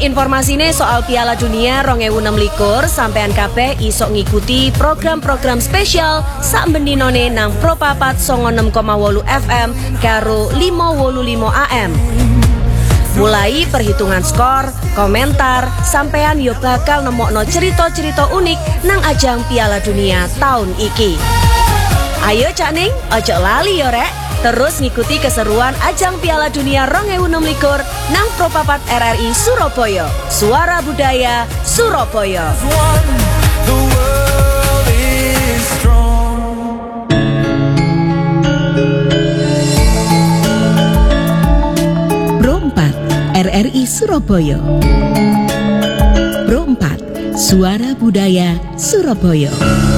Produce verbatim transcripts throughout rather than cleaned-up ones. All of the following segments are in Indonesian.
Informasine soal Piala Dunia dua ribu enam belas sampean kabeh iso ngikuti program-program spesial sak mendinone nang Pro papat songo enam koma wolu F M karo lima wolu lima A M. Mulai perhitungan skor, komentar, sampean yo bakal nemokno cerita-cerita unik nang ajang Piala Dunia tahun iki. Ayo Cak Ning, ojo lali yo rek. Terus ngikuti keseruan ajang Piala Dunia dua ribu enam belas nang Pro papat R R I Surabaya. Suara Budaya Surabaya. Pro empat R R I Surabaya. Pro empat Suara Budaya Surabaya.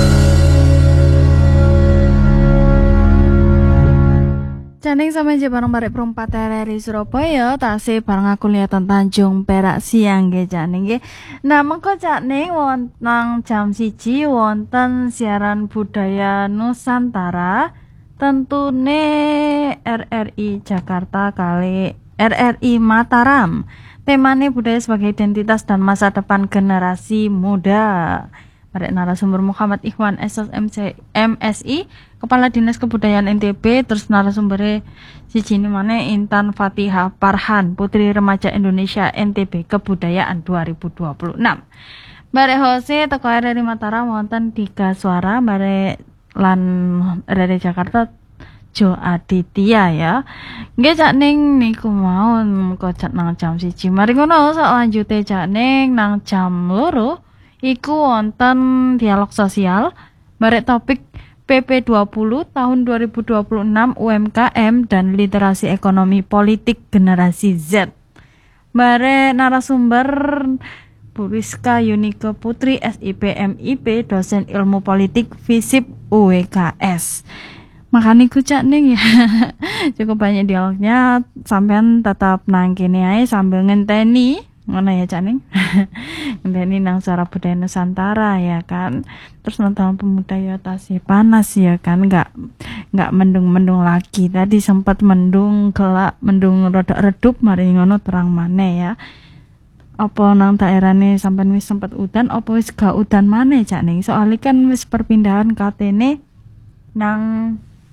Caning sama aja bareng bareng Pro empat R R I Surabaya, tasih bareng aku lihatan Tanjung Perak siang nggih Caning nggih. Nah, mengko Caning wonten jam siji wonten siaran budaya Nusantara tentune R R I Jakarta kali R R I Mataram. Temane budaya sebagai identitas dan masa depan generasi muda. Barek narasumber Muhammad Ikhwan S M Si, Kepala Dinas Kebudayaan N T B, terus narasumbernya siji ini mana Intan Fatihah Parhan, Putri Remaja Indonesia N T B Kebudayaan dua ribu dua puluh enam. Barek Hose teko R R I Mataram wonten tiga suara, barek lan R R I Jakarta Jo Aditya ya. Nggih Cak Ning niku mau kocak nang jam siji. Mari ngono sak lanjute Cak Ning nang jam loro iku wonten dialog sosial barek topik P P dua puluh tahun dua ribu dua puluh enam U M K M dan literasi ekonomi politik generasi Z. Barek narasumber Bu Rizka Yunike Putri S I P M I P, dosen ilmu politik FISIP U W K S. Makanya ku Cak Ning ya cukup banyak dialognya, sampean tetap nang kene ae sambil ngenteni ngono ya Cak Ning. Ngenteni nang Suara Budaya Nusantara ya kan. Terus nonton pemuda ya tasih panas ya kan, enggak enggak mendung-mendung lagi. Tadi sempat mendung gelap, mendung rada redup, mari ngono terang maneh ya. Apa nang daerahne sampean wis sempat udan apa wis gak udan maneh Cak Ning? Soalnya kan wis perpindahan katene nang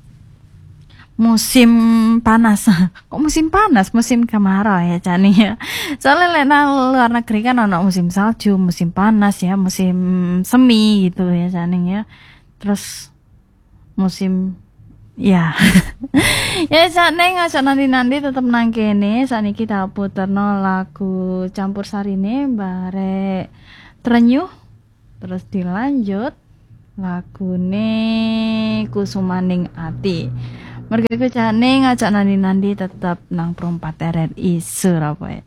musim panas. Kok musim panas? Musim kemarau ya Cani ya. Soalnya lek nang luar negeri kan ana musim salju, musim panas ya, musim semi gitu ya Cani ya. Terus musim ya. Ya Cani ngajak nanti-nanti tetep nang kene. Saniki tak puterno lagu Campursarine barek Trenyuh. Terus dilanjut lagune Kusumaning Ati. Mergo iku Cak Ning ngajak nandi-nandi tetep nang Pro empat R R I Surabaya.